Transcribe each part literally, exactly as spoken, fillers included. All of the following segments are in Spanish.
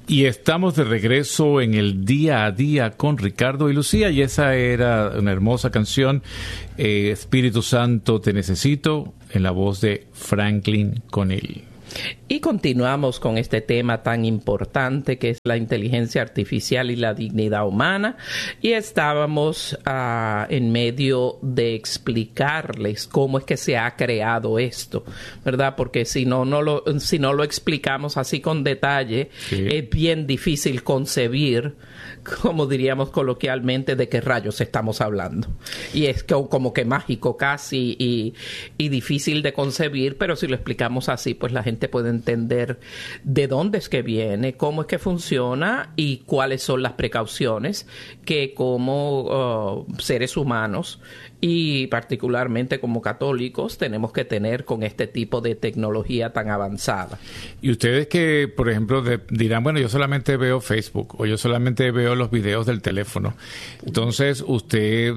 Y estamos de regreso en el Día a Día con Ricardo y Lucía, y esa era una hermosa canción, eh, Espíritu Santo te necesito, en la voz de Franklin Connelly. Y continuamos con este tema tan importante que es la inteligencia artificial y la dignidad humana, y estábamos uh, en medio de explicarles cómo es que se ha creado esto, ¿verdad? Porque si no, no lo, si no lo explicamos así con detalle, sí, es bien difícil concebir, como diríamos coloquialmente, de qué rayos estamos hablando. Y es que, como que mágico casi y, y difícil de concebir, pero si lo explicamos así, pues la gente puede entender de dónde es que viene, cómo es que funciona y cuáles son las precauciones que como uh, seres humanos y particularmente como católicos tenemos que tener con este tipo de tecnología tan avanzada. Y ustedes que, por ejemplo, de, dirán, bueno, yo solamente veo Facebook o yo solamente veo los videos del teléfono. Entonces, usted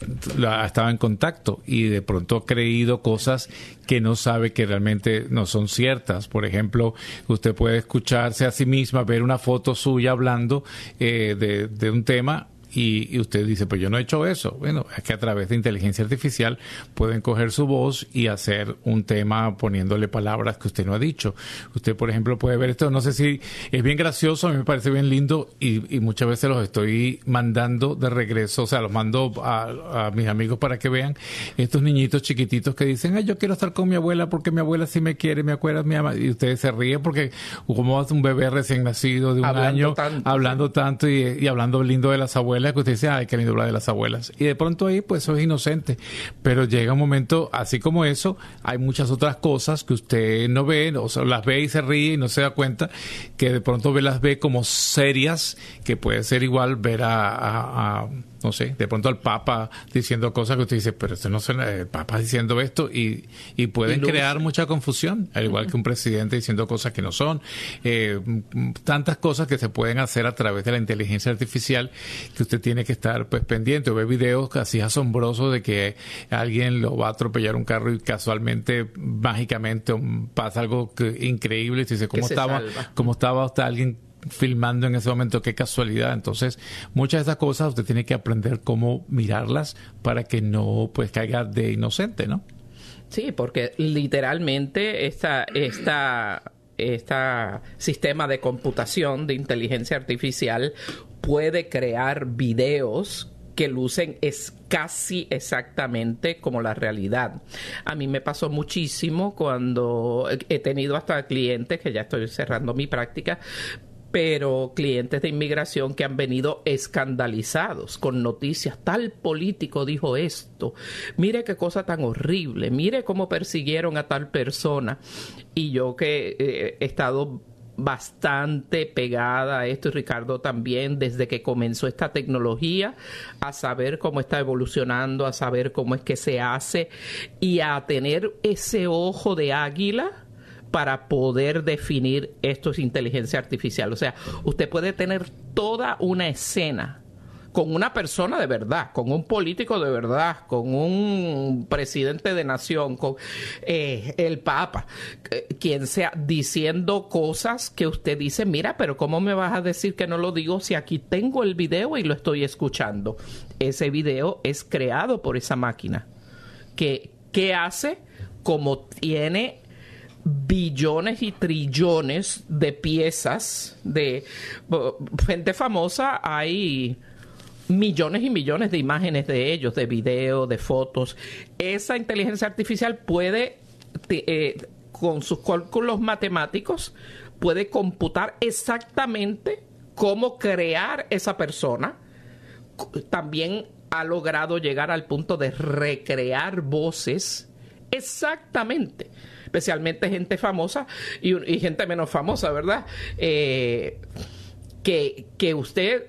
estaba en contacto y de pronto ha creído cosas que no sabe que realmente no son ciertas. Por ejemplo, usted puede escucharse a sí misma, ver una foto suya hablando eh, de, de un tema y, y usted dice, pues yo no he hecho eso. Bueno, es que a través de inteligencia artificial pueden coger su voz y hacer un tema poniéndole palabras que usted no ha dicho. Usted, por ejemplo, puede ver esto, no sé si es bien gracioso, a mí me parece bien lindo y, y muchas veces los estoy mandando de regreso, o sea, los mando a, a mis amigos para que vean estos niñitos chiquititos que dicen, ay, yo quiero estar con mi abuela porque mi abuela sí me quiere, me acuerda, mi ama, y ustedes se ríen porque como hace un bebé recién nacido de un hablando año, tanto, hablando sí. tanto y, y hablando lindo de las abuelas, que usted dice, ay, qué lindo hablar de las abuelas. Y de pronto ahí, pues, eso es inocente. Pero llega un momento, así como eso, hay muchas otras cosas que usted no ve, o sea, las ve y se ríe y no se da cuenta, que de pronto ve, las ve como serias, que puede ser igual ver a, a, a no sé, de pronto al Papa diciendo cosas que usted dice, pero esto no suena, el Papa diciendo esto, y, y pueden y crear mucha confusión, al igual uh-huh. que un presidente diciendo cosas que no son. Eh, tantas cosas que se pueden hacer a través de la inteligencia artificial que usted tiene que estar pues pendiente, o ve videos así asombrosos de que alguien lo va a atropellar un carro y casualmente, mágicamente, pasa algo que, increíble, y usted dice, ¿cómo estaba, cómo estaba hasta alguien filmando en ese momento? Qué casualidad. Entonces, muchas de esas cosas usted tiene que aprender cómo mirarlas para que no pues caiga de inocente, ¿no? Sí, porque literalmente esta esta este sistema de computación de inteligencia artificial puede crear videos que lucen es casi exactamente como la realidad. A mí me pasó muchísimo cuando he tenido hasta clientes, que ya estoy cerrando mi práctica, pero clientes de inmigración que han venido escandalizados con noticias. Tal político dijo esto. Mire qué cosa tan horrible. Mire cómo persiguieron a tal persona. Y yo que eh, he estado bastante pegada a esto, y Ricardo también, desde que comenzó esta tecnología, a saber cómo está evolucionando, a saber cómo es que se hace y a tener ese ojo de águila para poder definir esto es inteligencia artificial. O sea, usted puede tener toda una escena con una persona de verdad, con un político de verdad, con un presidente de nación, con eh, el Papa, eh, quien sea, diciendo cosas que usted dice, mira, pero ¿cómo me vas a decir que no lo digo si aquí tengo el video y lo estoy escuchando? Ese video es creado por esa máquina. ¿Qué, qué hace? Como tiene billones y trillones de piezas de gente famosa, hay millones y millones de imágenes de ellos, de video, de fotos. Esa inteligencia artificial puede, eh, con sus cálculos matemáticos, puede computar exactamente cómo crear esa persona. También ha logrado llegar al punto de recrear voces exactamente, especialmente gente famosa y, y gente menos famosa, ¿verdad? Eh, que, que usted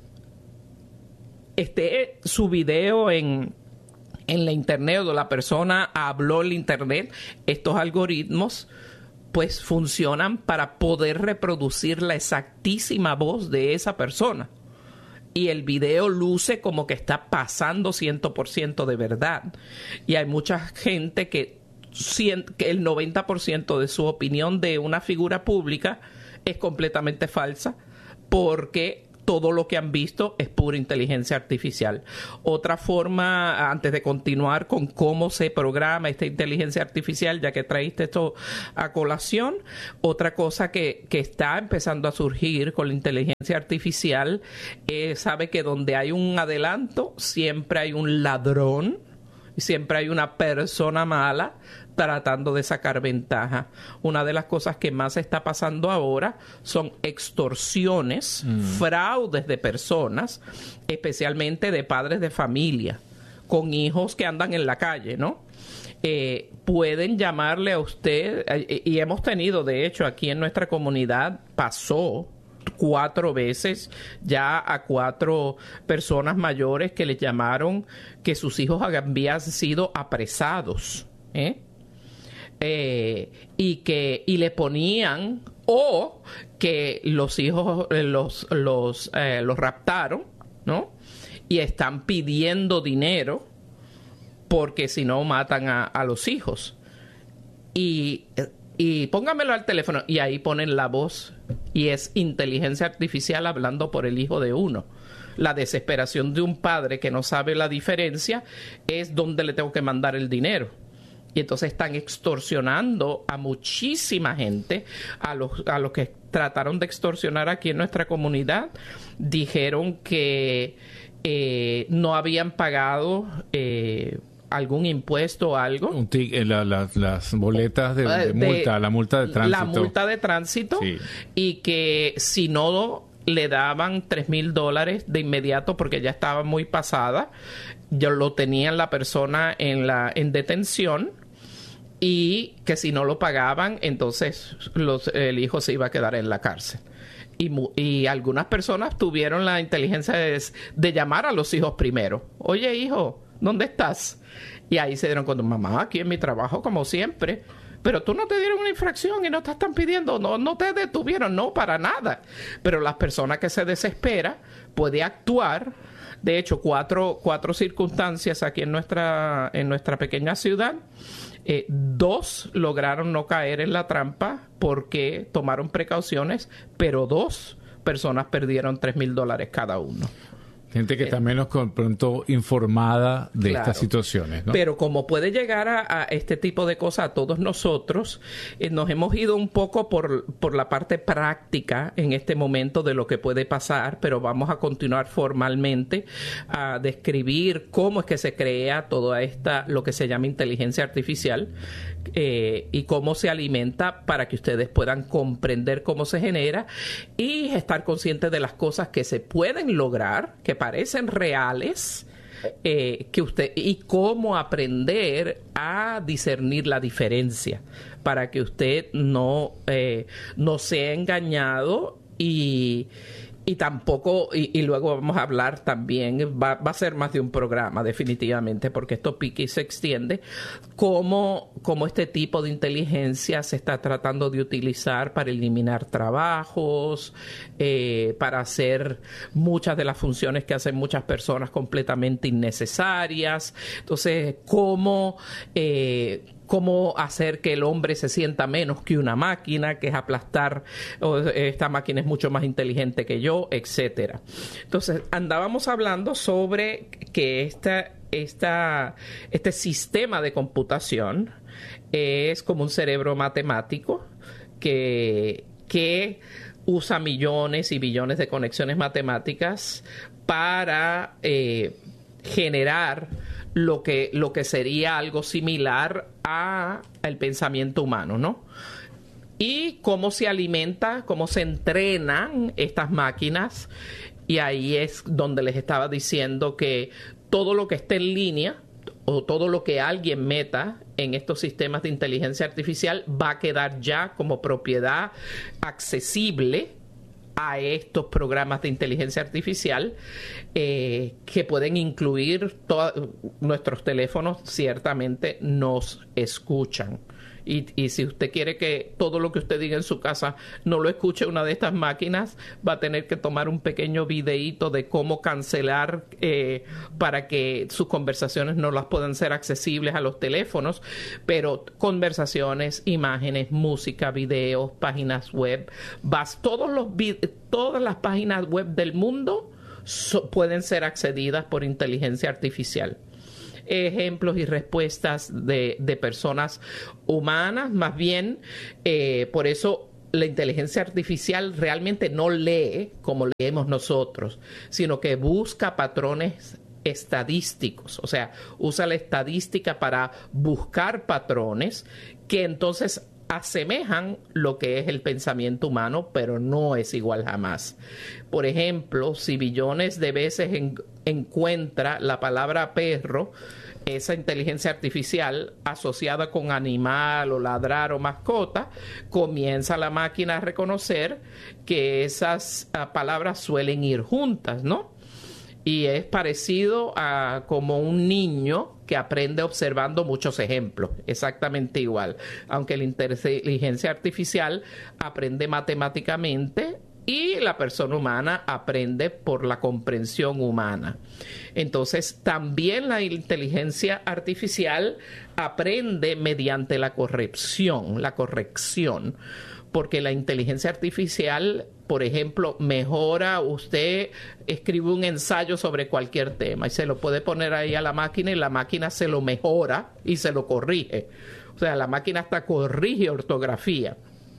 esté su video en, en la internet, o la persona habló en la internet, estos algoritmos pues funcionan para poder reproducir la exactísima voz de esa persona. Y el video luce como que está pasando cien por ciento de verdad. Y hay mucha gente que, que el noventa por ciento de su opinión de una figura pública es completamente falsa, porque todo lo que han visto es pura inteligencia artificial. Otra forma, antes de continuar con cómo se programa esta inteligencia artificial, ya que traíste esto a colación, otra cosa que, que está empezando a surgir con la inteligencia artificial, eh, sabe que donde hay un adelanto, siempre hay un ladrón, siempre hay una persona mala tratando de sacar ventaja. Una de las cosas que más está pasando ahora son extorsiones, mm. fraudes de personas, especialmente de padres de familia, con hijos que andan en la calle, ¿no? Eh, pueden llamarle a usted, eh, y hemos tenido, de hecho, aquí en nuestra comunidad pasó cuatro veces ya a cuatro personas mayores que les llamaron que sus hijos habían sido apresados, ¿eh? Eh, y que y le ponían o que los hijos eh, los los eh, los raptaron, ¿no? Y están pidiendo dinero porque si no matan a, a los hijos. Y y póngamelo al teléfono y ahí ponen la voz y es inteligencia artificial hablando por el hijo de uno. La desesperación de un padre que no sabe la diferencia es dónde le tengo que mandar el dinero. Y entonces están extorsionando a muchísima gente, a los, a los que trataron de extorsionar aquí en nuestra comunidad. Dijeron que eh, no habían pagado eh, algún impuesto o algo. Un tic, la, la, las boletas de, de multa, de, la multa de tránsito. La multa de tránsito, sí. Y que si no le daban tres mil dólares de inmediato porque ya estaba muy pasada, ya lo tenían la persona en, la, en detención, y que si no lo pagaban, entonces los, el hijo se iba a quedar en la cárcel. Y, y algunas personas tuvieron la inteligencia de, de llamar a los hijos primero. Oye, hijo, ¿dónde estás? Y ahí se dieron cuenta, mamá, aquí en mi trabajo, como siempre. Pero tú no te dieron una infracción y no te están pidiendo, no, no te detuvieron, no, para nada. Pero las personas que se desespera puede actuar. De hecho, cuatro, cuatro circunstancias aquí en nuestra, en nuestra pequeña ciudad. Eh, dos lograron no caer en la trampa porque tomaron precauciones, pero dos personas perdieron tres mil dólares cada uno. Gente que está menos con pronto informada de claro, estas situaciones, ¿no? Pero como puede llegar a, a este tipo de cosas a todos nosotros, eh, nos hemos ido un poco por, por la parte práctica en este momento de lo que puede pasar, pero vamos a continuar formalmente a describir cómo es que se crea toda esta, lo que se llama inteligencia artificial, eh, y cómo se alimenta para que ustedes puedan comprender cómo se genera y estar conscientes de las cosas que se pueden lograr, que parecen reales, eh, que usted y cómo aprender a discernir la diferencia para que usted no, eh, no sea engañado y Y tampoco, y, y luego vamos a hablar también, va, va a ser más de un programa definitivamente, porque esto pique y se extiende, cómo, cómo este tipo de inteligencia se está tratando de utilizar para eliminar trabajos, eh, para hacer muchas de las funciones que hacen muchas personas completamente innecesarias. Entonces, cómo... Eh, cómo hacer que el hombre se sienta menos que una máquina, que es aplastar, o esta máquina es mucho más inteligente que yo, etcétera. Entonces, andábamos hablando sobre que esta, esta, este sistema de computación es como un cerebro matemático que, que usa millones y billones de conexiones matemáticas para eh, generar lo que, lo que sería algo similar a el pensamiento humano, ¿no? Y cómo se alimenta, cómo se entrenan estas máquinas, y ahí es donde les estaba diciendo que todo lo que esté en línea o todo lo que alguien meta en estos sistemas de inteligencia artificial va a quedar ya como propiedad accesible a estos programas de inteligencia artificial, eh, que pueden incluir todos nuestros teléfonos. Ciertamente nos escuchan Y, y si usted quiere que todo lo que usted diga en su casa no lo escuche una de estas máquinas, va a tener que tomar un pequeño videíto de cómo cancelar eh, para que sus conversaciones no las puedan ser accesibles a los teléfonos, pero conversaciones, imágenes, música, videos, páginas web, vas, todos los todas las páginas web del mundo so, pueden ser accedidas por inteligencia artificial. Ejemplos y respuestas de, de personas humanas, más bien, eh, por eso la inteligencia artificial realmente no lee como leemos nosotros, sino que busca patrones estadísticos, o sea, usa la estadística para buscar patrones que entonces asemejan lo que es el pensamiento humano, pero no es igual jamás. Por ejemplo, si billones de veces en, encuentra la palabra perro, esa inteligencia artificial asociada con animal o ladrar o mascota, comienza la máquina a reconocer que esas uh, palabras suelen ir juntas, ¿no? Y es parecido a como un niño que aprende observando muchos ejemplos, exactamente igual. Aunque la inteligencia artificial aprende matemáticamente y la persona humana aprende por la comprensión humana. Entonces, también la inteligencia artificial aprende mediante la corrección, la corrección. Porque la inteligencia artificial, por ejemplo, mejora, usted escribe un ensayo sobre cualquier tema y se lo puede poner ahí a la máquina y la máquina se lo mejora y se lo corrige. O sea, la máquina hasta corrige ortografía.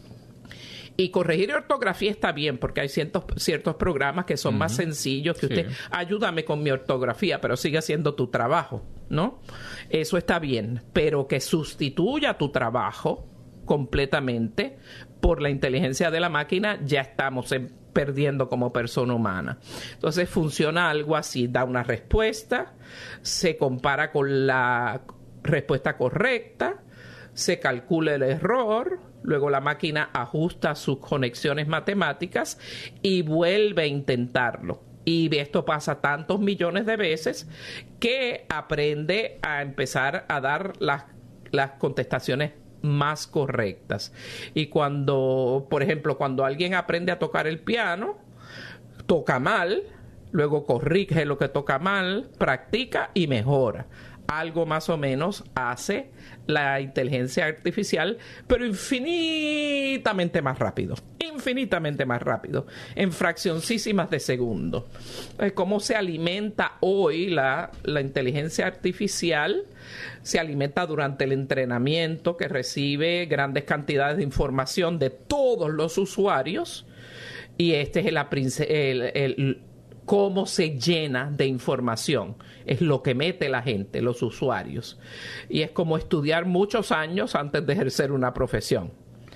Y corregir ortografía está bien porque hay ciertos, ciertos programas que son uh-huh. más sencillos que usted, sí. ayúdame con mi ortografía, pero sigue haciendo tu trabajo, ¿no? Eso está bien, pero que sustituya tu trabajo completamente por la inteligencia de la máquina, ya estamos en, perdiendo como persona humana. Entonces funciona algo así, da una respuesta, se compara con la respuesta correcta, se calcula el error, luego la máquina ajusta sus conexiones matemáticas y vuelve a intentarlo. Y esto pasa tantos millones de veces que aprende a empezar a dar las, las contestaciones más correctas. Y cuando, por ejemplo, cuando alguien aprende a tocar el piano, toca mal, luego corrige lo que toca mal, practica y mejora. Algo más o menos hace la inteligencia artificial, pero infinitamente más rápido, infinitamente más rápido, en fraccioncísimas de segundos. ¿Cómo se alimenta hoy la, la inteligencia artificial? Se alimenta durante el entrenamiento, que recibe grandes cantidades de información de todos los usuarios, y este es el, el, el cómo se llena de información. Es lo que mete la gente, los usuarios. Y es como estudiar muchos años antes de ejercer una profesión.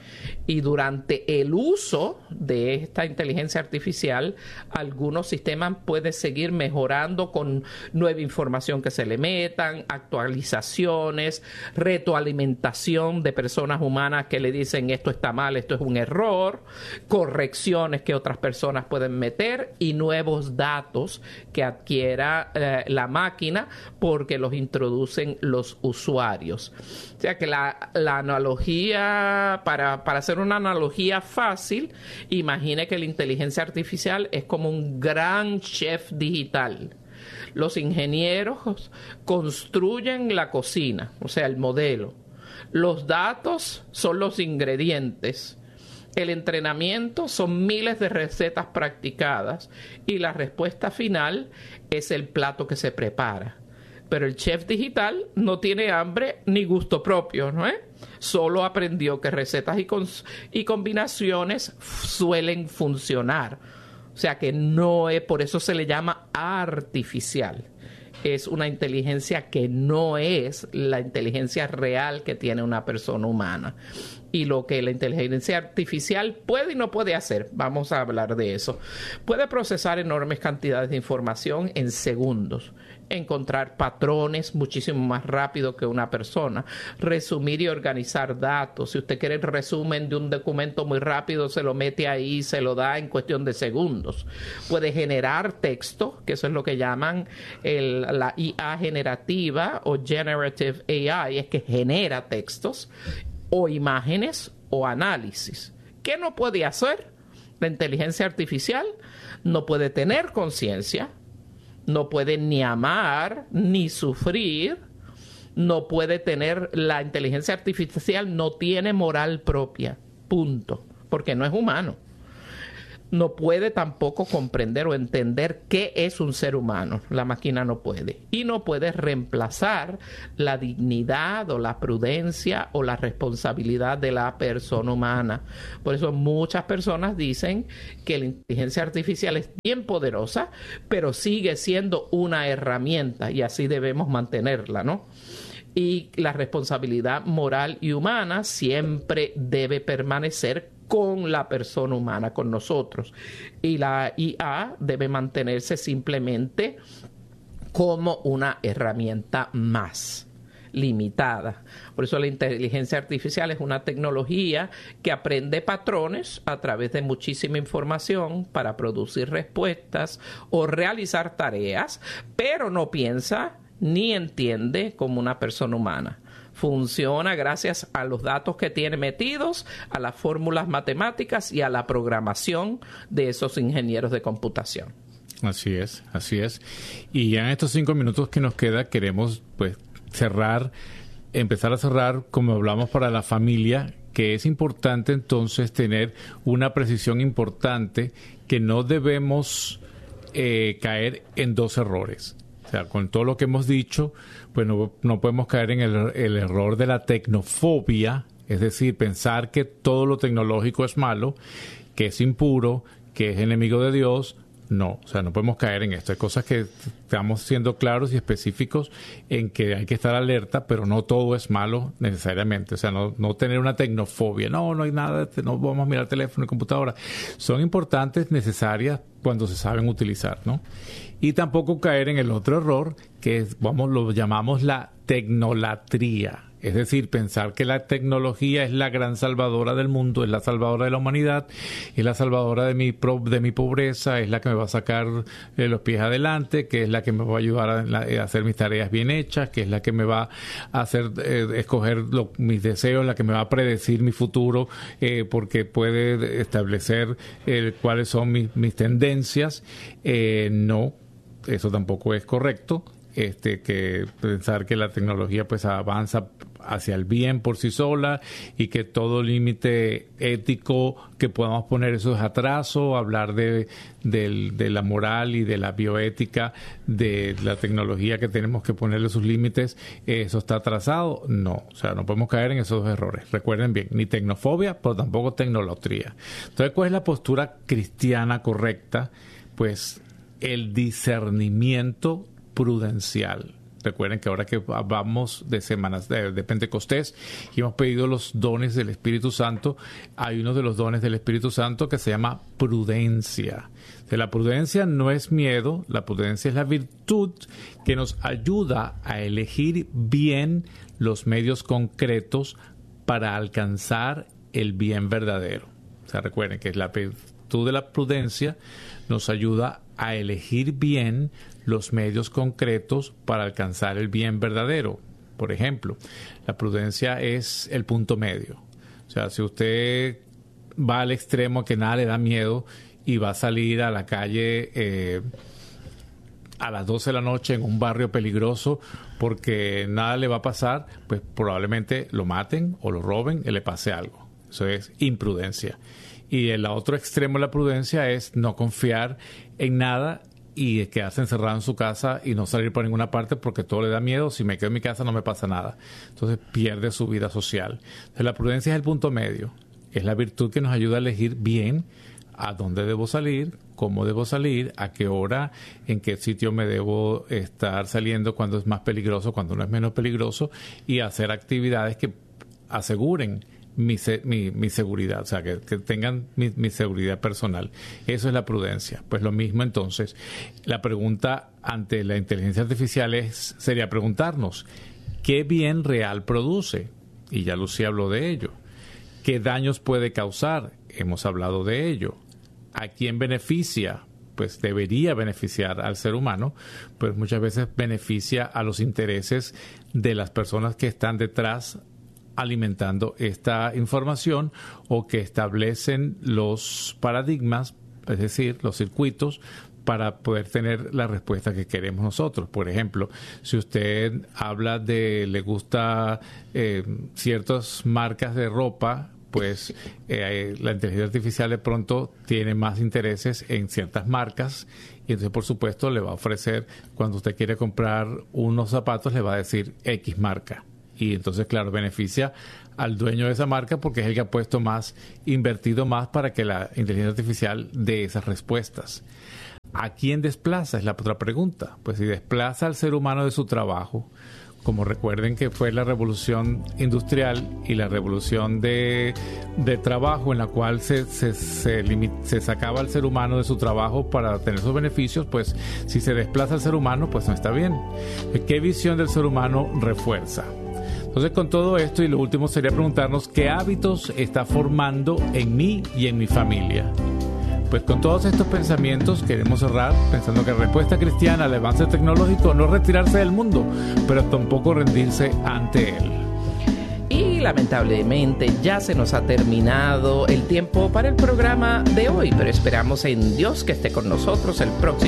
Y durante el uso de esta inteligencia artificial, algunos sistemas pueden seguir mejorando con nueva información que se le metan, actualizaciones, retroalimentación de personas humanas que le dicen esto está mal, esto es un error, correcciones que otras personas pueden meter y nuevos datos que adquiera eh, la máquina porque los introducen los usuarios. O sea que la, la analogía, para, para hacer una analogía fácil, imagine que la inteligencia artificial es como un gran chef digital. Los ingenieros construyen la cocina, o sea, el modelo. Los datos son los ingredientes. El entrenamiento son miles de recetas practicadas y la respuesta final es el plato que se prepara. Pero el chef digital no tiene hambre ni gusto propio, ¿no es? Solo aprendió que recetas y, cons- y combinaciones suelen funcionar. O sea que no es, por eso se le llama artificial. Es una inteligencia que no es la inteligencia real que tiene una persona humana. Y lo que la inteligencia artificial puede y no puede hacer, vamos a hablar de eso. Puede procesar enormes cantidades de información en segundos, encontrar patrones muchísimo más rápido que una persona, resumir y organizar datos. Si usted quiere el resumen de un documento muy rápido, se lo mete ahí, se lo da en cuestión de segundos. Puede generar texto, que eso es lo que llaman el, la I A generativa o Generative A I, es que genera textos. o imágenes o análisis. ¿Qué no puede hacer? La inteligencia artificial no puede tener conciencia, no puede ni amar, ni sufrir, no puede tener, la inteligencia artificial no tiene moral propia, punto, porque no es humano. No puede tampoco comprender o entender qué es un ser humano. La máquina no puede. Y no puede reemplazar la dignidad o la prudencia o la responsabilidad de la persona humana. Por eso muchas personas dicen que la inteligencia artificial es bien poderosa, pero sigue siendo una herramienta y así debemos mantenerla, ¿no? Y la responsabilidad moral y humana siempre debe permanecer con la persona humana, con nosotros. Y la I A debe mantenerse simplemente como una herramienta más limitada. Por eso la inteligencia artificial es una tecnología que aprende patrones a través de muchísima información para producir respuestas o realizar tareas, pero no piensa ni entiende como una persona humana. Funciona gracias a los datos que tiene metidos, a las fórmulas matemáticas y a la programación de esos ingenieros de computación. Así es, así es. Y ya en estos cinco minutos que nos queda, queremos pues cerrar, empezar a cerrar, como hablamos para la familia, que es importante entonces tener una precisión importante, que no debemos eh, caer en dos errores. O sea, con todo lo que hemos dicho, pues no, no podemos caer en el, el error de la tecnofobia, es decir, pensar que todo lo tecnológico es malo, que es impuro, que es enemigo de Dios. No, o sea, no podemos caer en esto. Hay cosas que estamos siendo claros y específicos en que hay que estar alerta, pero no todo es malo necesariamente. O sea, no, no tener una tecnofobia. No, no hay nada, no vamos a mirar teléfono y computadora. Son importantes, necesarias cuando se saben utilizar, ¿no? Y tampoco caer en el otro error, que es, vamos, lo llamamos la tecnolatría. Es decir, pensar que la tecnología es la gran salvadora del mundo, es la salvadora de la humanidad, es la salvadora de mi, pro, de mi pobreza, es la que me va a sacar eh, los pies adelante, que es la que me va a ayudar a, la, a hacer mis tareas bien hechas, que es la que me va a hacer eh, escoger lo, mis deseos, la que me va a predecir mi futuro, eh, porque puede establecer eh, cuáles son mis, mis tendencias. Eh, no, eso tampoco es correcto. Este, que pensar que la tecnología pues avanza hacia el bien por sí sola y que todo límite ético que podamos poner eso es atraso, hablar de, de, de la moral y de la bioética de la tecnología que tenemos que ponerle sus límites, eso está atrasado. No, o sea, no podemos caer en esos dos errores. Recuerden bien, ni tecnofobia, pero tampoco tecnolatría. Entonces, ¿cuál es la postura cristiana correcta? Pues el discernimiento prudencial. Recuerden que ahora que vamos de semanas de, de Pentecostés y hemos pedido los dones del Espíritu Santo, hay uno de los dones del Espíritu Santo que se llama prudencia. O sea, la prudencia no es miedo, la prudencia es la virtud que nos ayuda a elegir bien los medios concretos para alcanzar el bien verdadero. O sea, recuerden que la virtud de la prudencia nos ayuda a elegir bien los medios concretos para alcanzar el bien verdadero. Por ejemplo, la prudencia es el punto medio. O sea, si usted va al extremo que nada le da miedo y va a salir a la calle eh, a las doce de la noche en un barrio peligroso porque nada le va a pasar, pues probablemente lo maten o lo roben y le pase algo. Eso es imprudencia. Y el otro extremo de la prudencia es no confiar en nada y quedarse encerrado en su casa y no salir por ninguna parte porque todo le da miedo. Si me quedo en mi casa no me pasa nada. Entonces pierde su vida social. Entonces, la prudencia es el punto medio. Es la virtud que nos ayuda a elegir bien a dónde debo salir, cómo debo salir, a qué hora, en qué sitio me debo estar saliendo, cuando es más peligroso, cuando no es menos peligroso, y hacer actividades que aseguren Mi, mi, mi seguridad, o sea, que, que tengan mi, mi seguridad personal. Eso es la prudencia. Pues lo mismo entonces, la pregunta ante la inteligencia artificial es, sería preguntarnos, ¿qué bien real produce? Y ya Lucía habló de ello. ¿Qué daños puede causar? Hemos hablado de ello. ¿A quién beneficia? Pues debería beneficiar al ser humano, pues muchas veces beneficia a los intereses de las personas que están detrás alimentando esta información o que establecen los paradigmas, es decir, los circuitos, para poder tener la respuesta que queremos nosotros. Por ejemplo, si usted habla de, le gusta eh, ciertas marcas de ropa, pues eh, la inteligencia artificial de pronto tiene más intereses en ciertas marcas y entonces, por supuesto, le va a ofrecer, cuando usted quiere comprar unos zapatos, le va a decir X marca. Y entonces, claro, beneficia al dueño de esa marca porque es el que ha puesto más, invertido más para que la inteligencia artificial dé esas respuestas. ¿A quién desplaza? Es la otra pregunta. Pues si desplaza al ser humano de su trabajo, como recuerden que fue la revolución industrial y la revolución de, de trabajo en la cual se, se, se, limit, se sacaba al ser humano de su trabajo para tener sus beneficios, pues si se desplaza al ser humano, pues no está bien. ¿Qué visión del ser humano refuerza? Entonces, con todo esto, y lo último sería preguntarnos qué hábitos está formando en mí y en mi familia. Pues con todos estos pensamientos queremos cerrar pensando que la respuesta cristiana al avance tecnológico no es retirarse del mundo, pero tampoco rendirse ante él. Y lamentablemente ya se nos ha terminado el tiempo para el programa de hoy, pero esperamos en Dios que esté con nosotros el próximo